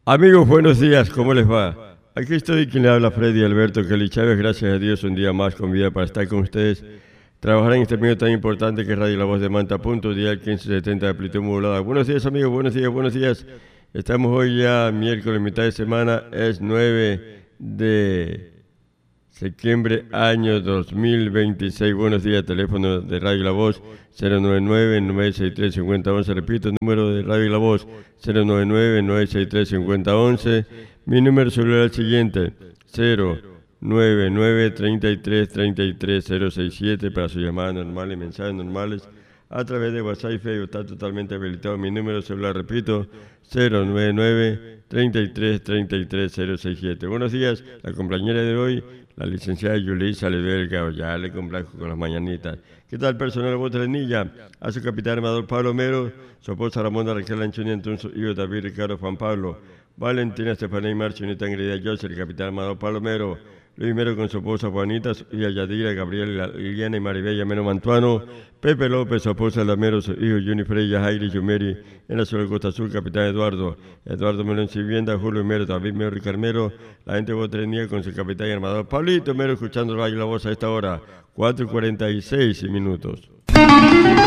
Amigos, buenos días, ¿cómo les va? Aquí estoy quien le habla, Freddy Alberto Kelly Chávez, gracias a Dios un día más con vida para estar con ustedes, trabajar en este medio tan importante que es Radio La Voz de Manta, punto, día 1570 de amplitud modulada. Buenos días amigos, buenos días, buenos días. Estamos hoy ya miércoles, mitad de semana, es 9 de septiembre, año 2026. Buenos días, teléfono de Radio La Voz 099-963-5011. Repito, número de Radio La Voz 099-963-5011. Mi número celular es el siguiente: 099-33-33-067 para sus llamadas normales y mensajes normales a través de WhatsApp y Facebook. Está totalmente habilitado mi número celular, repito, 099-33-33-067. Buenos días, la compañera de hoy, la licenciada Yulisa Levelga, ya le complazco con las mañanitas. ¿Qué tal, personal de Voz de Lenilla? A su capitán armador Pablo Mero, su esposa Ramona Raquel Anchoni, entonces hijo David Ricardo Juan Pablo, Valentina Estefanía y Marcio, Unita Ingrida José, el capitán armador Pablo Mero, Luis Mero con su esposa Juanita, su hija Yadira, Gabriela, Liliana y Maribella Mero Mantuano, Pepe López, su esposa Lamero, su hijo Juni Freya, Jairi Yumeri, en la ciudad de Costa Azul, capitán Eduardo Mero en Vivienda, Julio Mero, David Mero y Carmero, la gente de Botrenía con su capitán y armador Pablito Mero, escuchando Radio La Voz a esta hora, 4:46 minutos.